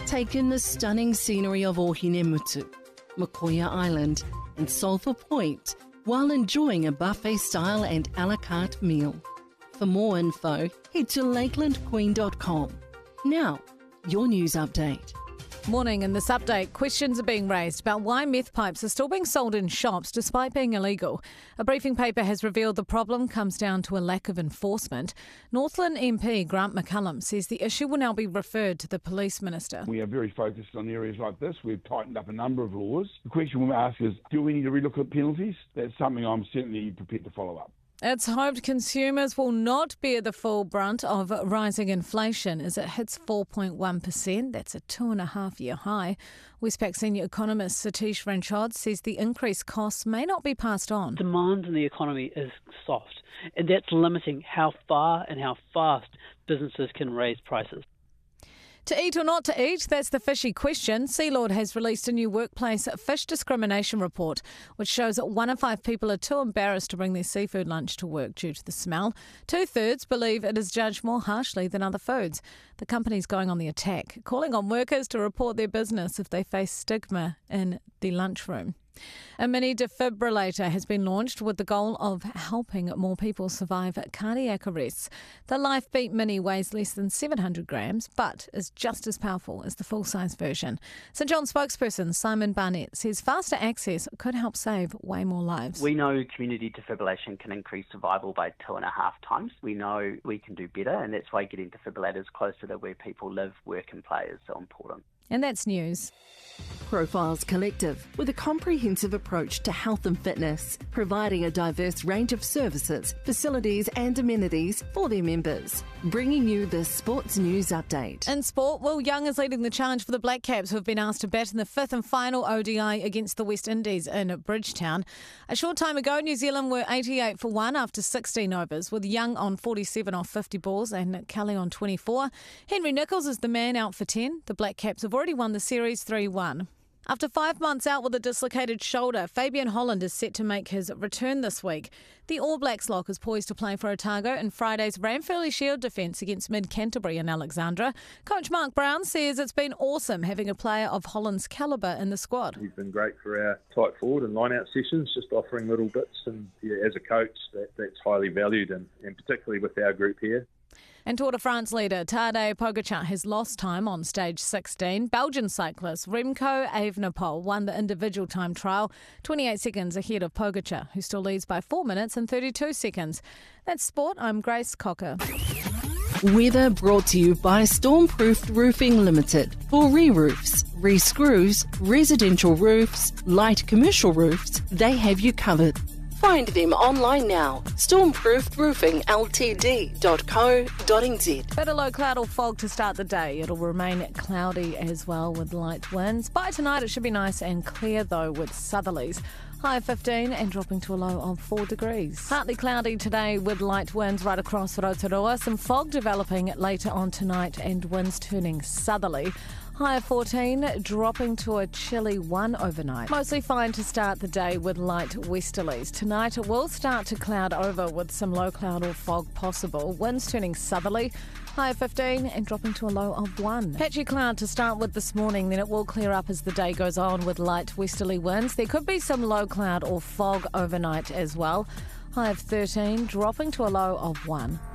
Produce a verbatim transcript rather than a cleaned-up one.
Take in the stunning scenery of Ohinemutu, Makoia Island and Sulphur Point while enjoying a buffet-style and a la carte meal. For more info, head to lakeland queen dot com. Now, your news update. Morning. In this update, questions are being raised about why meth pipes are still being sold in shops despite being illegal. A briefing paper has revealed the problem comes down to a lack of enforcement. Northland M P Grant McCallum says the issue will now be referred to the Police Minister. We are very focused on areas like this. We've tightened up a number of laws. The question we ask is, do we need to relook at penalties? That's something I'm certainly prepared to follow up. It's hoped consumers will not bear the full brunt of rising inflation as it hits four point one percent. That's a two and a half year high. Westpac senior economist Satish Ranchod says the increased costs may not be passed on. Demand in the economy is soft, and that's limiting how far and how fast businesses can raise prices. To eat or not to eat, that's the fishy question. Sealord has released a new workplace fish discrimination report, which shows that one in five people are too embarrassed to bring their seafood lunch to work due to the smell. Two-thirds believe it is judged more harshly than other foods. The company's going on the attack, calling on workers to report their business if they face stigma in the lunchroom. A mini defibrillator has been launched with the goal of helping more people survive cardiac arrests. The LifeBeat Mini weighs less than seven hundred grams, but is just as powerful as the full-size version. St John spokesperson Simon Barnett says faster access could help save way more lives. We know community defibrillation can increase survival by two and a half times. We know we can do better, and that's why getting defibrillators closer to where people live, work and play is so important. And that's news. Profiles Collective, with a comprehensive approach to health and fitness, providing a diverse range of services, facilities and amenities for their members. Bringing you the Sports News Update. In sport, Will Young is leading the challenge for the Black Caps, who have been asked to bat in the fifth and final O D I against the West Indies in Bridgetown. A short time ago, New Zealand were eighty-eight for one after sixteen overs, with Young on forty-seven off fifty balls and Kelly on twenty-four. Henry Nicholls is the man out for ten. The Black Caps have already won the series three one. After five months out with a dislocated shoulder, Fabian Holland is set to make his return this week. The All Blacks lock is poised to play for Otago in Friday's Ranfurly Shield defence against Mid-Canterbury in Alexandra. Coach Mark Brown says it's been awesome having a player of Holland's calibre in the squad. He's been great for our tight forward and line-out sessions, just offering little bits. And yeah, as a coach, that, that's highly valued, and, and particularly with our group here. And Tour de France leader Tadej Pogacar has lost time on stage sixteen. Belgian cyclist Remco Evenepoel won the individual time trial, twenty-eight seconds ahead of Pogacar, who still leads by four minutes and thirty-two seconds. That's sport. I'm Grace Cocker. Weather brought to you by Stormproof Roofing Limited. For re-roofs, re-screws, residential roofs, light commercial roofs, they have you covered. Find them online now. stormproof roofing l t d dot co dot n z. Bit of low cloud or fog to start the day. It'll remain cloudy as well with light winds. By tonight it should be nice and clear though with southerlies. High of fifteen and dropping to a low of four degrees. Partly cloudy today with light winds right across Rotorua. Some fog developing later on tonight and winds turning southerly. High of fourteen, dropping to a chilly one overnight. Mostly fine to start the day with light westerlies. Tonight it will start to cloud over with some low cloud or fog possible. Winds turning southerly. High of fifteen and dropping to a low of one. Patchy cloud to start with this morning, then it will clear up as the day goes on with light westerly winds. There could be some low cloud or fog overnight as well. High of thirteen, dropping to a low of one.